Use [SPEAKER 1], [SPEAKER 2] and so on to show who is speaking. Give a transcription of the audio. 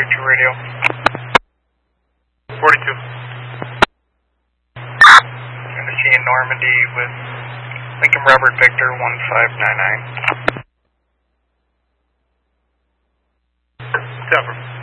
[SPEAKER 1] Archer Radio. 42. Tennessee and Normandy with Lincoln Robert Victor 1599. Cover.